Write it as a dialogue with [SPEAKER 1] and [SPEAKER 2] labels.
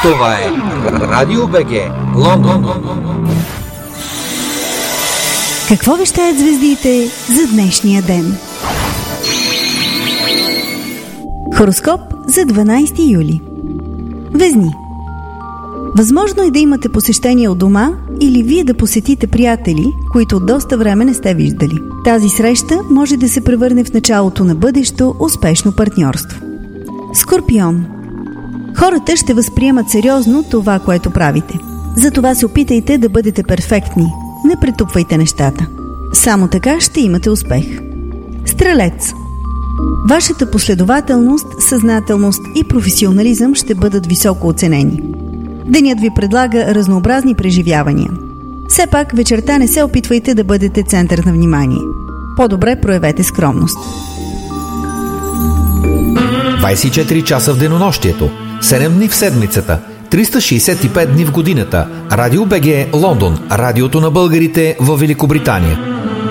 [SPEAKER 1] Това е Радио БГ, Лондон.
[SPEAKER 2] Какво вещаят звездите за днешния ден? Хороскоп за 12 юли. Везни. Възможно е да имате посещение от дома или вие да посетите приятели, които от доста време не сте виждали. Тази среща може да се превърне в началото на бъдещо успешно партньорство. Скорпион. Хората ще възприемат сериозно това, което правите. Затова се опитайте да бъдете перфектни. Не претупвайте нещата. Само така ще имате успех. Стрелец. Вашата последователност, съзнателност и професионализъм ще бъдат високо оценени. Денят ви предлага разнообразни преживявания. Все пак вечерта не се опитвайте да бъдете център на внимание. По-добре проявете скромност.
[SPEAKER 3] 24 часа в денонощието, 7 дни в седмицата, 365 дни в годината. Радио БГ, Лондон, радиото на българите във Великобритания.